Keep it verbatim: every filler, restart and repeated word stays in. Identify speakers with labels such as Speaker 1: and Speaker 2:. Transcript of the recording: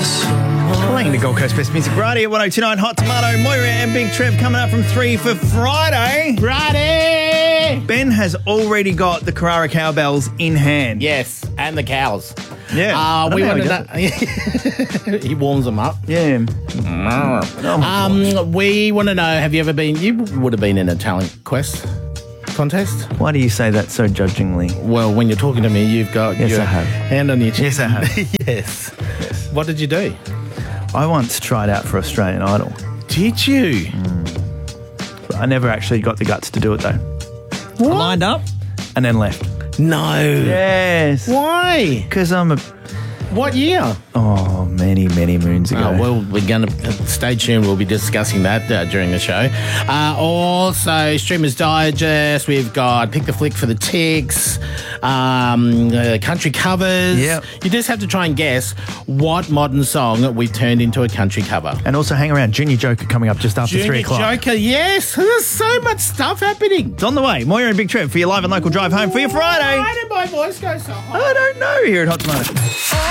Speaker 1: Playing the Gold Coast Best Music right here at one oh two nine Hot Tomato. Moira and Big Trev coming up from three for Friday.
Speaker 2: Friday!
Speaker 1: Ben has already got the Carrara cowbells in hand.
Speaker 2: Yes, and the cows.
Speaker 1: Yeah. I
Speaker 2: Uh,
Speaker 1: don't
Speaker 2: we
Speaker 1: know how
Speaker 2: want
Speaker 1: he
Speaker 2: to know. He warms them up.
Speaker 1: Yeah.
Speaker 2: Um, we want to know, have you ever been, you would have been in a talent quest contest?
Speaker 1: Why do you say that so judgingly?
Speaker 2: Well, when you're talking to me, you've got
Speaker 1: Yes,
Speaker 2: your
Speaker 1: I have.
Speaker 2: hand on your chin.
Speaker 1: Yes, I have.
Speaker 2: yes. yes. What did you do?
Speaker 1: I once tried out for Australian Idol.
Speaker 2: Did you?
Speaker 1: But I never actually got the guts to do it, though.
Speaker 2: What?
Speaker 1: I lined up and then left.
Speaker 2: No.
Speaker 1: Yes.
Speaker 2: Why?
Speaker 1: Because I'm a...
Speaker 2: What year?
Speaker 1: Oh, many, many moons ago.
Speaker 2: Oh, well, we're going to stay tuned. We'll be discussing that uh, during the show. Uh, also, Streamers Digest. We've got Pick the Flick for the Ticks, um, uh, country covers.
Speaker 1: Yep.
Speaker 2: You just have to try and guess what modern song we've turned into a country cover.
Speaker 1: And also hang around. Junior Joker coming up just after
Speaker 2: Junior
Speaker 1: three o'clock.
Speaker 2: Joker, yes. There's so much stuff happening.
Speaker 1: It's on the way. Moira and Big Trev for your live and local drive home for your Friday.
Speaker 2: Why did my voice go so high?
Speaker 1: I don't know here at Hot Tomato.